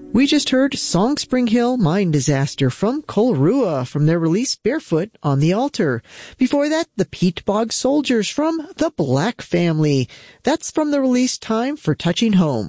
We just heard Song Spring Hill Mine Disaster from Kolrua from their release Barefoot on the Altar. Before that, the Peat Bog Soldiers from the Black Family. That's from the release Time for Touching Home.